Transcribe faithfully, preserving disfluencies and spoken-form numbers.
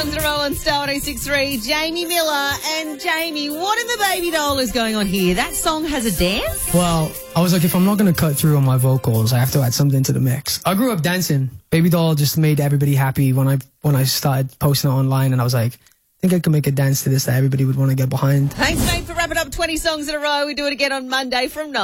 In a row on Star one oh six three, Jamie Miller. And Jamie, what in the Baby Doll is going on here? That song has a dance? Well, I was like, if I'm not going to cut through on my vocals, I have to add something to the mix. I grew up dancing. Baby Doll just made everybody happy when I when I started posting it online, and I was like, I think I can make a dance to this that everybody would want to get behind. Thanks, mate, for wrapping up twenty songs in a row. We do it again on Monday from nine.